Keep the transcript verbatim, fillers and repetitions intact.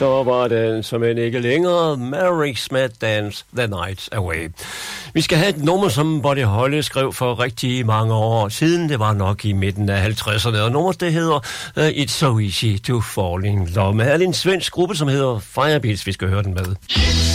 Så var den som en ikke længere. Mary Smith Dance the Night Away. Vi skal have et nummer, som Buddy Holly skrev for rigtig mange år siden. Det var nok i midten af halvtredserne. Og nummer, det hedder uh, It's So Easy to Fall in Love. Med en svensk gruppe, som hedder Firebeats. Vi skal høre den med.